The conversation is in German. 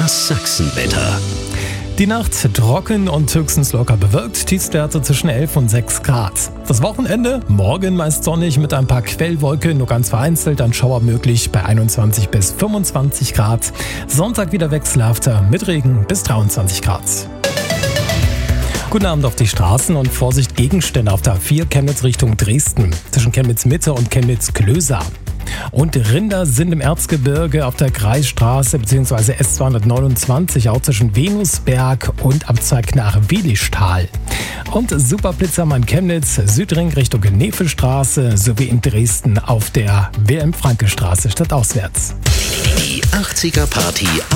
Das Sachsenwetter. Die Nacht trocken und höchstens locker bewölkt, Tiefstwerte zwischen 11 und 6 Grad. Das Wochenende, morgen meist sonnig mit ein paar Quellwolken, nur ganz vereinzelt, dann Schauer möglich bei 21 bis 25 Grad. Sonntag wieder wechselhafter mit Regen bis 23 Grad. Guten Abend auf die Straßen und Vorsicht Gegenstände auf der A4 Chemnitz Richtung Dresden, zwischen Chemnitz Mitte und Chemnitz Klöser. Und Rinder sind im Erzgebirge auf der Kreisstraße bzw. S229 auch zwischen Venusberg und Abzweig nach Wielistal. Und Superblitzer in Chemnitz, Südring Richtung Nefelstraße sowie in Dresden auf der WM-Franke-Straße stadtauswärts. Die 80er Party